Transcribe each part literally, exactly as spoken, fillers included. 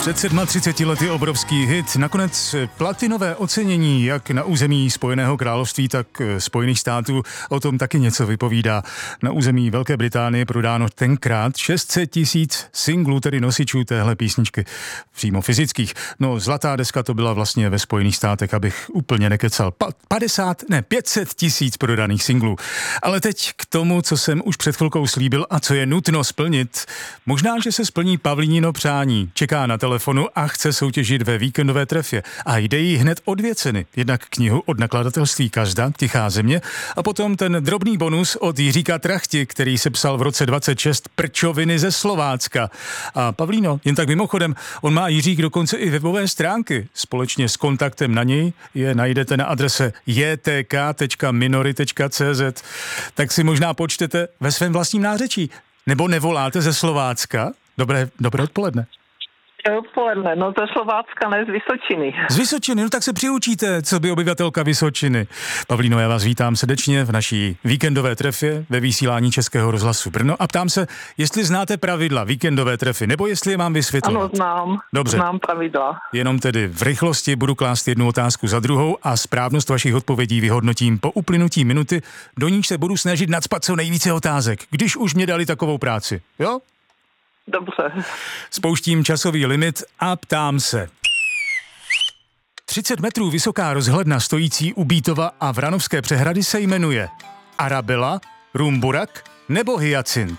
Před třiceti lety obrovský hit, nakonec platinové ocenění jak na území Spojeného království, tak Spojených států, o tom taky něco vypovídá. Na území Velké Británie prodáno tenkrát šest set tisíc singlů, tedy nosičů téhle písničky, přímo fyzických. No zlatá deska to byla vlastně ve Spojených státech, abych úplně nekecal. Pa- padesát, ne, pět set tisíc prodaných singlů. Ale teď k tomu, co jsem už před chvilkou slíbil a co je nutno splnit. Možná, že se splní Pavlínino přání. Čeká na telefonu a chce soutěžit ve víkendové trefě. A jde jí hned o dvě ceny. Jednak knihu od nakladatelství Kazda, Tichá země, a potom ten drobný bonus od Jiříka Trachti, který se psal v roce dvacet šest Prčoviny ze Slovácka. A Pavlíno, jen tak mimochodem, on má Jiřík dokonce i webové stránky. Společně s kontaktem na něj je najdete na adrese j t k tečka minory tečka c z. Tak si možná počtete ve svém vlastním nářečí. Nebo nevoláte ze Slovácka? Dobré, dobré odpoledne. Odpoledne, no to Slovácka, ne z Vysočiny. Z Vysočiny, no tak se přiučíte, co by obyvatelka Vysočiny. Pavlíno, já vás vítám srdečně v naší víkendové trefě ve vysílání Českého rozhlasu Brno a ptám se, jestli znáte pravidla víkendové trefy, nebo jestli je mám vysvětlovat. Ano, znám. Dobře. Znám pravidla. Jenom tedy v rychlosti budu klást jednu otázku za druhou a správnost vašich odpovědí vyhodnotím po uplynutí minuty, do níž se budu snažit nacpat co nejvíce otázek, když už mě dali takovou práci. Jo? Dobře. Spouštím časový limit a ptám se. třicet metrů vysoká rozhledna stojící u Bítova a Vranovské přehrady se jmenuje Arabela, Rumburak nebo Hyacint?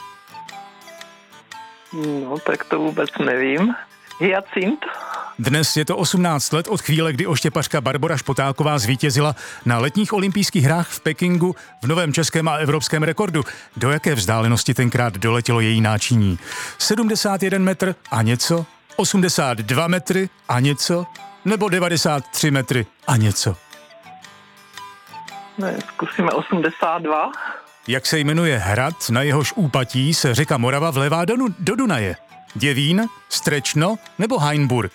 No, tak to vůbec nevím. Hyacint? Dnes je to osmnáct let od chvíle, kdy oštěpařka Barbora Špotáková zvítězila na letních olympijských hrách v Pekingu v novém českém a evropském rekordu. Do jaké vzdálenosti tenkrát doletělo její náčiní? sedmdesát jeden metr a něco? osmdesát dva metry a něco? Nebo devadesát tři metry a něco? Ne, zkusíme osmdesát dva. Jak se jmenuje hrad, na jehož úpatí se řeka Morava vlévá do, do Dunaje? Děvín, Strečno nebo Hainburg?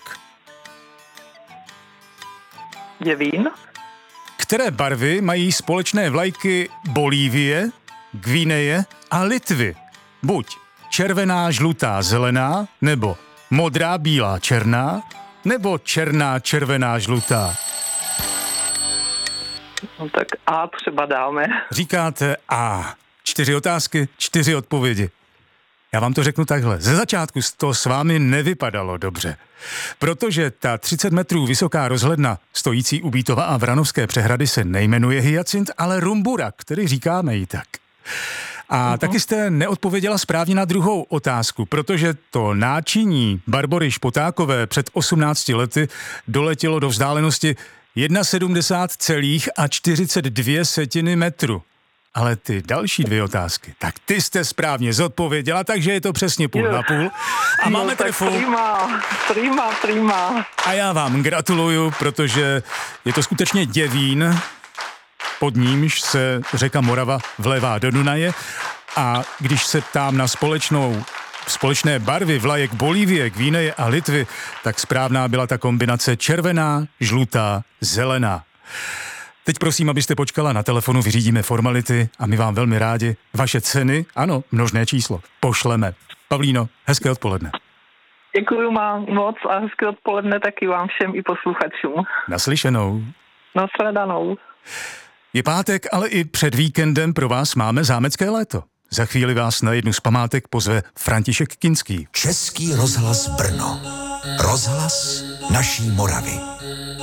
Děvín. Které barvy mají společné vlajky Bolívie, Gvineje a Litvy? Buď červená, žlutá, zelená, nebo modrá, bílá, černá, nebo černá, červená, žlutá? No tak A třeba dáme. Říkáte A. Čtyři otázky, čtyři odpovědi. Já vám to řeknu takhle. Ze začátku to s vámi nevypadalo dobře, protože ta třicet metrů vysoká rozhledna stojící u Bítova a Vranovské přehrady se nejmenuje Hyacint, ale Rumburak, který říkáme jí tak. A uh-huh. taky jste neodpověděla správně na druhou otázku, protože to náčiní Barbory Špotákové před osmnácti lety doletělo do vzdálenosti sedmdesát jedna celá čtyřicet dvě setiny metru. Ale ty další dvě otázky, tak ty jste správně zodpověděla, takže je to přesně půl na půl. A máme no, trefu. Prima, prima, prima. A já vám gratuluju, protože je to skutečně Děvín, pod nímž se řeka Morava vlévá do Dunaje. A když se ptám na společnou, společné barvy vlajek Bolívie, Gvineje a Litvy, tak správná byla ta kombinace červená, žlutá, zelená. Teď prosím, abyste počkala na telefonu, vyřídíme formality a my vám velmi rádi vaše ceny, ano, množné číslo, pošleme. Pavlíno, hezké odpoledne. Děkuju vám moc a hezké odpoledne taky vám všem i posluchačům. Naslyšenou. Nasledanou. Je pátek, ale i před víkendem pro vás máme zámecké léto. Za chvíli vás na jednu z památek pozve František Kinský. Český rozhlas Brno. Rozhlas naší Moravy.